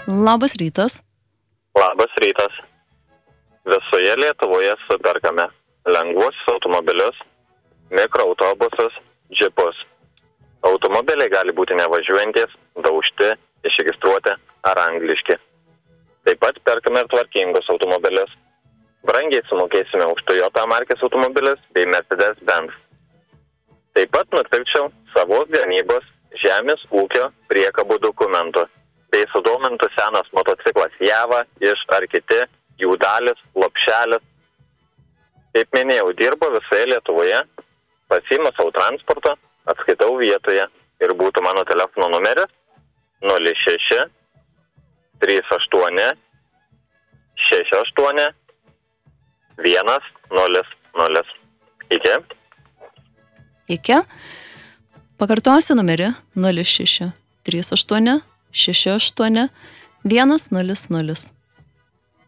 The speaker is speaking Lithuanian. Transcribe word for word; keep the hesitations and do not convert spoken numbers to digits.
Labas rytas. Labas rytas. Visoje Lietuvoje superkame lengvuosius automobilius, mikroautobusus, džipus. Automobiliai gali būti nevažiuojantis, daužti, išregistruoti ar angliški. Taip pat perkame ir tvarkingus automobilius. Brangiai sumokėsime už Toyota markės automobilius bei Mercedes-Benz. Taip pat nupirkčiau savos gamybos žemės ūkio priekabų dokumentų bei sudomintų senas motociklas Java iš ar kiti, jų dalis, lopšelis. Kaip minėjau, dirbu visoje Lietuvoje, pasiimu savo transportą, atskaitau vietoje ir būtų mano telefono numeris nulis šeši trys aštuoni šeši aštuoni vienas nulis nulis. Iki. Iki. Pakartosiu numerį nulis šeši trys aštuoni šeši aštuoni vienas nulis nulis.